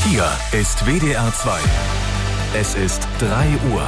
Hier ist WDR 2. Es ist 3 Uhr.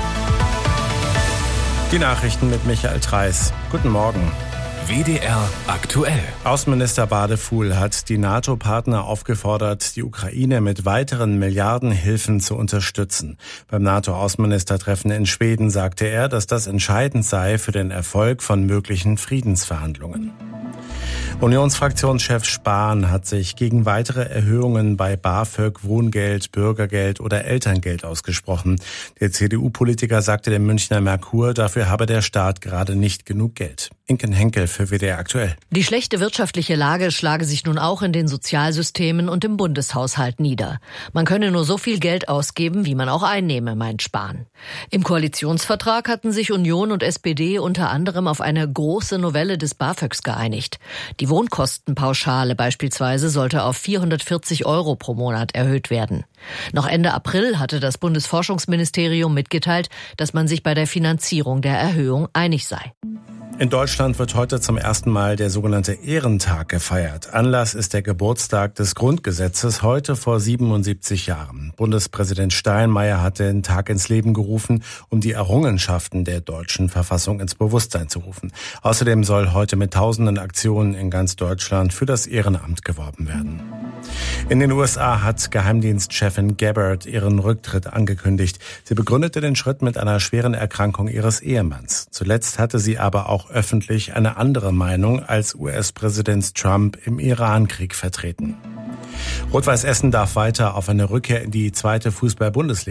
Die Nachrichten mit Michael Treiß. Guten Morgen. WDR aktuell. Außenminister Badefuhl hat die NATO-Partner aufgefordert, die Ukraine mit weiteren Milliardenhilfen zu unterstützen. Beim NATO-Außenministertreffen in Schweden sagte er, dass das entscheidend sei für den Erfolg von möglichen Friedensverhandlungen. Unionsfraktionschef Spahn hat sich gegen weitere Erhöhungen bei BAföG, Wohngeld, Bürgergeld oder Elterngeld ausgesprochen. Der CDU-Politiker sagte dem Münchner Merkur, dafür habe der Staat gerade nicht genug Geld. Inken Henkel für WDR aktuell. Die schlechte wirtschaftliche Lage schlage sich nun auch in den Sozialsystemen und im Bundeshaushalt nieder. Man könne nur so viel Geld ausgeben, wie man auch einnehme, meint Spahn. Im Koalitionsvertrag hatten sich Union und SPD unter anderem auf eine große Novelle des BAföGs geeinigt. Die Wohnkostenpauschale beispielsweise sollte auf 440 € pro Monat erhöht werden. Noch Ende April hatte das Bundesforschungsministerium mitgeteilt, dass man sich bei der Finanzierung der Erhöhung einig sei. In Deutschland wird heute zum ersten Mal der sogenannte Ehrentag gefeiert. Anlass ist der Geburtstag des Grundgesetzes, heute vor 77 Jahren. Bundespräsident Steinmeier hat den Tag ins Leben gerufen, um die Errungenschaften der deutschen Verfassung ins Bewusstsein zu rufen. Außerdem soll heute mit tausenden Aktionen in ganz Deutschland für das Ehrenamt geworben werden. In den USA hat Geheimdienstchefin Gabbard ihren Rücktritt angekündigt. Sie begründete den Schritt mit einer schweren Erkrankung ihres Ehemanns. Zuletzt hatte sie aber auch öffentlich eine andere Meinung als US-Präsident Trump im Iran-Krieg vertreten. Rot-Weiß Essen darf weiter auf eine Rückkehr in die zweite Fußball-Bundesliga